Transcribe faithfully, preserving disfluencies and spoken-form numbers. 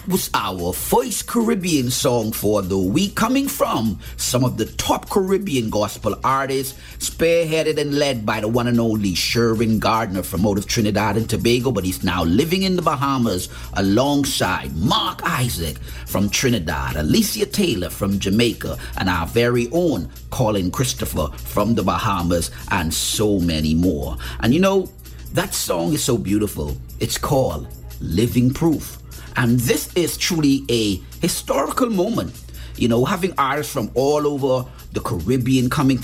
That was our first Caribbean song for the week, coming from some of the top Caribbean gospel artists, spearheaded and led by the one and only Sherwin Gardner from out of Trinidad and Tobago, but he's now living in the Bahamas alongside Mark Isaac from Trinidad, Alicia Taylor from Jamaica, and our very own Colin Christopher from the Bahamas, and so many more. And you know, that song is so beautiful. It's called Living Proof. And this is truly a historical moment, you know, having artists from all over the Caribbean coming